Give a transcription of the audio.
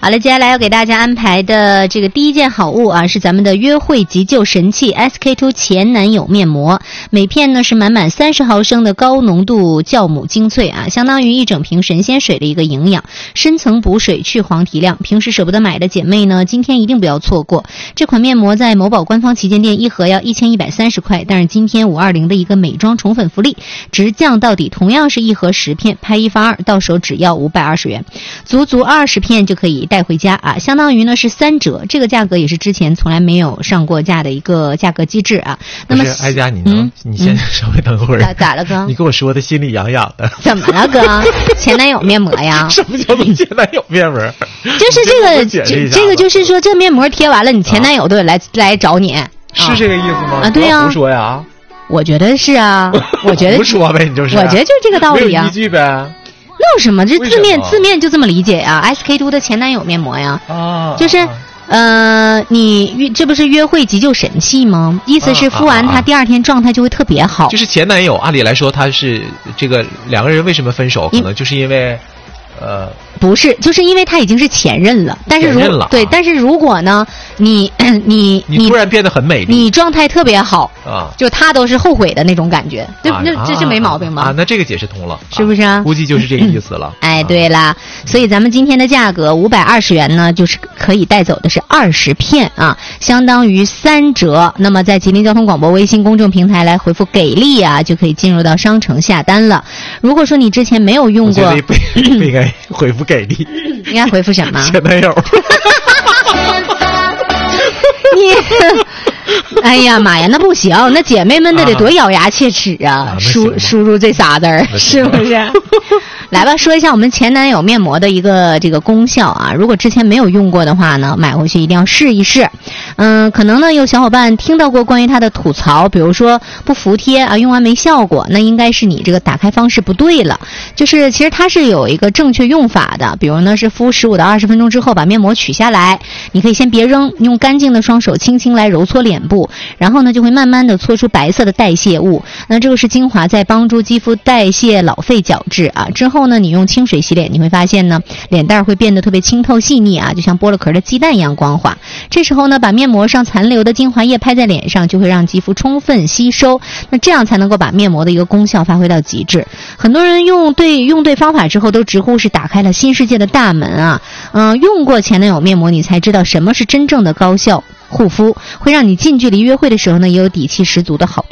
好了，接下来要给大家安排的这个第一件好物啊，是咱们的约会急救神器 SK2 前男友面膜，每片呢是满满30毫升的高浓度酵母精粹啊，相当于一整瓶神仙水的一个营养，深层补水去黄提亮。平时舍不得买的姐妹呢，今天一定不要错过。这款面膜在某宝官方旗舰店一盒要1130块，但是今天520的一个美妆宠粉福利，直降到底，同样是一盒10片，拍1发2，到手只要520元，足足20片就可以带回家啊，相当于呢是3折，这个价格也是之前从来没有上过架的一个价格机制啊。那么艾佳，你先稍微等会儿。 咋了哥？ 你跟我说的心里痒痒的。 怎么了哥？前男友面膜呀？ 什么叫做前男友面膜？ 就是这个就是说，这面膜贴完了，你前男友都得来找你， 是这个意思吗？ 啊，对呀。 胡说呀？ 我觉得是啊，我觉得胡说呗，你就是。 我觉得就是这个道理啊。 没有依据呗。 那有什么？这字面就这么理解呀 ？SK2 的前男友面膜呀，就是你这不是约会急救神器吗？意思是敷完它第二天状态就会特别好。 就是前男友，按理来说他是这个两个人为什么分手，可能就是因为。 不是，就是因为他已经是前任了。但是但是如果呢，你突然变得很美丽， 你状态特别好啊，就他都是后悔的那种感觉，这没毛病吧？ 啊，那这个解释通了， 是不是啊？ 估计就是这个意思了。 哎，对啦，所以咱们今天的价格520元呢，就是可以带走的是20片啊，相当于3折。那么在吉林交通广播微信公众平台来回复给力啊，就可以进入到商城下单了。如果说你之前没有用过， 不应该回复给力， 应该回复什么？ 前男友。 哎呀妈呀，那不行，那姐妹们得多咬牙切齿啊！输入这仨字儿，是不是？来吧，说一下我们前男友面膜的一个这个功效啊。如果之前没有用过的话呢，买回去一定要试一试。可能呢有小伙伴听到过关于它的吐槽，比如说不服帖啊，用完没效果，那应该是你这个打开方式不对了。就是其实它是有一个正确用法的，比如呢是敷15到20分钟之后把面膜取下来，你可以先别扔，用干净的双手轻轻来揉搓脸部，然后呢就会慢慢的搓出白色的代谢物。那这个是精华在帮助肌肤代谢老废角质啊。之后呢你用清水洗脸，你会发现呢脸蛋会变得特别清透细腻啊，就像剥了壳的鸡蛋一样光滑。这时候呢把面膜上残留的精华液拍在脸上，就会让肌肤充分吸收，那这样才能够把面膜的一个功效发挥到极致。很多人用对方法之后都直呼是打开了新世界的大门啊。用过前男友面膜你才知道什么是真正的高效护肤，会让你近距离约会的时候呢也有底气十足的好